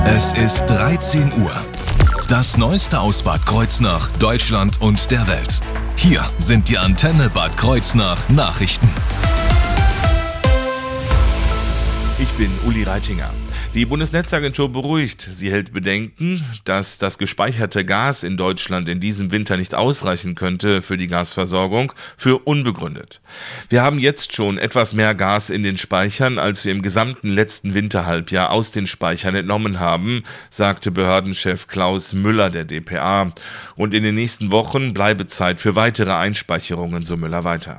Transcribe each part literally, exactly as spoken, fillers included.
Es ist dreizehn Uhr. Das Neueste aus Bad Kreuznach, Deutschland und der Welt. Hier sind die Antenne Bad Kreuznach Nachrichten. Ich bin Uli Reitinger. Die Bundesnetzagentur beruhigt. Sie hält Bedenken, dass das gespeicherte Gas in Deutschland in diesem Winter nicht ausreichen könnte für die Gasversorgung, für unbegründet. Wir haben jetzt schon etwas mehr Gas in den Speichern, als wir im gesamten letzten Winterhalbjahr aus den Speichern entnommen haben, sagte Behördenchef Klaus Müller der D P A. Und in den nächsten Wochen bleibe Zeit für weitere Einspeicherungen, so Müller weiter.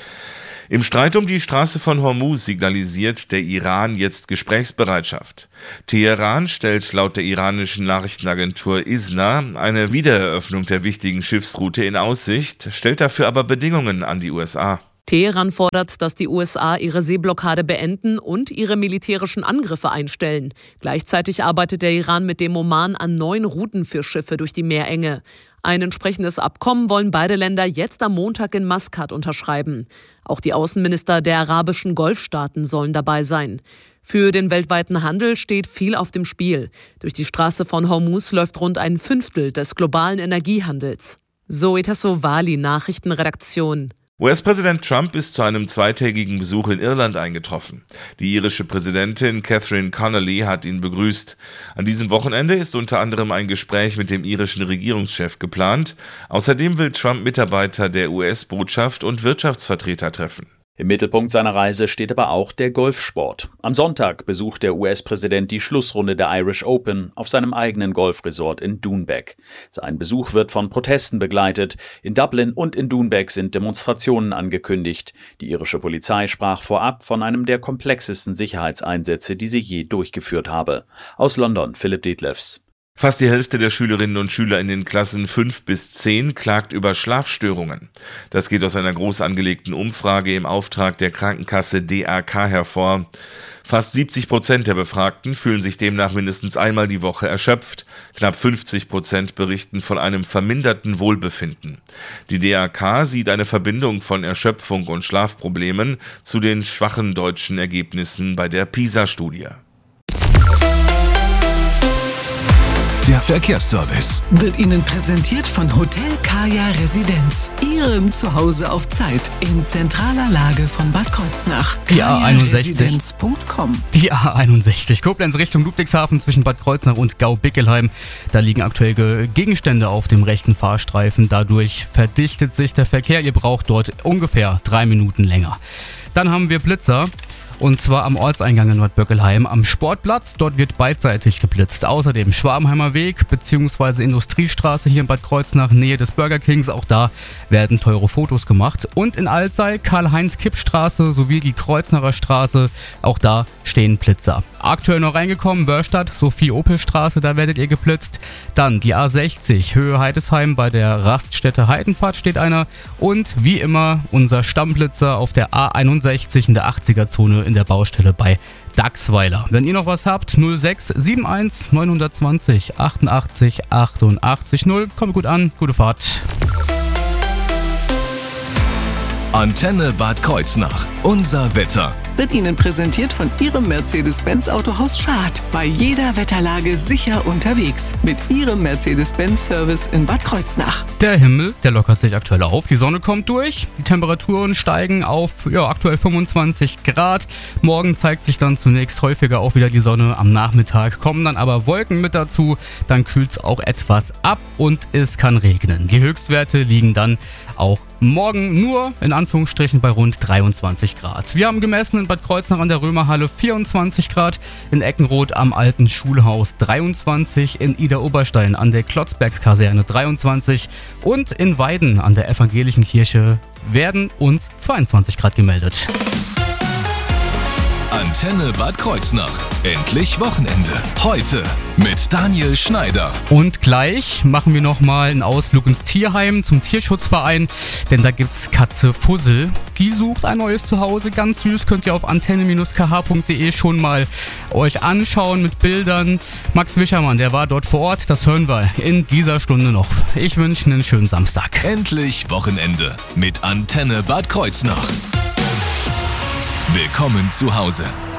Im Streit um die Straße von Hormuz signalisiert der Iran jetzt Gesprächsbereitschaft. Teheran stellt laut der iranischen Nachrichtenagentur ISNA eine Wiedereröffnung der wichtigen Schiffsroute in Aussicht, stellt dafür aber Bedingungen an die U S A. Teheran fordert, dass die U S A ihre Seeblockade beenden und ihre militärischen Angriffe einstellen. Gleichzeitig arbeitet der Iran mit dem Oman an neuen Routen für Schiffe durch die Meerenge. Ein entsprechendes Abkommen wollen beide Länder jetzt am Montag in Maskat unterschreiben. Auch die Außenminister der arabischen Golfstaaten sollen dabei sein. Für den weltweiten Handel steht viel auf dem Spiel. Durch die Straße von Hormuz läuft rund ein Fünftel des globalen Energiehandels. Zoe Tassovali, Nachrichtenredaktion. U S-Präsident Trump ist zu einem zweitägigen Besuch in Irland eingetroffen. Die irische Präsidentin Catherine Connolly hat ihn begrüßt. An diesem Wochenende ist unter anderem ein Gespräch mit dem irischen Regierungschef geplant. Außerdem will Trump Mitarbeiter der U S-Botschaft und Wirtschaftsvertreter treffen. Im Mittelpunkt seiner Reise steht aber auch der Golfsport. Am Sonntag besucht der U S-Präsident die Schlussrunde der Irish Open auf seinem eigenen Golfresort in Doonbeg. Sein Besuch wird von Protesten begleitet. In Dublin und in Doonbeg sind Demonstrationen angekündigt. Die irische Polizei sprach vorab von einem der komplexesten Sicherheitseinsätze, die sie je durchgeführt habe. Aus London, Philipp Detlefs. Fast die Hälfte der Schülerinnen und Schüler in den Klassen fünf bis zehn klagt über Schlafstörungen. Das geht aus einer groß angelegten Umfrage im Auftrag der Krankenkasse D R K hervor. Fast siebzig Prozent der Befragten fühlen sich demnach mindestens einmal die Woche erschöpft. Knapp fünfzig Prozent berichten von einem verminderten Wohlbefinden. Die D R K sieht eine Verbindung von Erschöpfung und Schlafproblemen zu den schwachen deutschen Ergebnissen bei der PISA-Studie. Der Verkehrsservice wird Ihnen präsentiert von Hotel Kaya Residenz, Ihrem Zuhause auf Zeit in zentraler Lage von Bad Kreuznach. Die A einundsechzig. Residenz Punkt com. Die A einundsechzig. Koblenz Richtung Ludwigshafen zwischen Bad Kreuznach und Gau-Bickelheim. Da liegen aktuell Gegenstände auf dem rechten Fahrstreifen. Dadurch verdichtet sich der Verkehr. Ihr braucht dort ungefähr drei Minuten länger. Dann haben wir Blitzer. Und zwar am Ortseingang in Bad Böckelheim am Sportplatz. Dort wird beidseitig geblitzt. Außerdem Schwabenheimer Weg bzw. Industriestraße hier in Bad Kreuznach, Nähe des Burger Kings. Auch da werden teure Fotos gemacht. Und in Alzey Karl-Heinz-Kipp-Straße sowie die Kreuznacher Straße. Auch da stehen Blitzer. Aktuell noch reingekommen, Wörstadt, Sophie-Opel-Straße, da werdet ihr geblitzt. Dann die A sechzig, Höhe Heidesheim, bei der Raststätte Heidenpfad steht einer. Und wie immer unser Stammblitzer auf der A einundsechzig in der achtziger-Zone in der Baustelle bei Dachsweiler. Wenn ihr noch was habt, null sechs sieben eins neun zwei null achtundachtzig achtundachtzig null. Kommt gut an, gute Fahrt. Antenne Bad Kreuznach. Unser Wetter. Wird Ihnen präsentiert von Ihrem Mercedes-Benz Autohaus Schad. Bei jeder Wetterlage sicher unterwegs. Mit Ihrem Mercedes-Benz-Service in Bad Kreuznach. Der Himmel, der lockert sich aktuell auf. Die Sonne kommt durch. Die Temperaturen steigen auf ja, aktuell fünfundzwanzig Grad. Morgen zeigt sich dann zunächst häufiger auch wieder die Sonne. Am Nachmittag kommen dann aber Wolken mit dazu. Dann kühlt es auch etwas ab und es kann regnen. Die Höchstwerte liegen dann auch morgen nur in Anführungsstrichen bei rund dreiundzwanzig Grad. Wir haben gemessen in Bad Kreuznach an der Römerhalle vierundzwanzig Grad, in Eckenroth am alten Schulhaus dreiundzwanzig, in Idar-Oberstein an der Klotzberg-Kaserne dreiundzwanzig und in Weiden an der evangelischen Kirche werden uns zweiundzwanzig Grad gemeldet. Antenne Bad Kreuznach. Endlich Wochenende. Heute mit Daniel Schneider. Und gleich machen wir nochmal einen Ausflug ins Tierheim zum Tierschutzverein, denn da gibt's Katze Fussel. Die sucht ein neues Zuhause, ganz süß, könnt ihr auf antenne Bindestrich k h punkt d e schon mal euch anschauen mit Bildern. Max Wischermann, der war dort vor Ort, das hören wir in dieser Stunde noch. Ich wünsche einen schönen Samstag. Endlich Wochenende mit Antenne Bad Kreuznach. Willkommen zu Hause.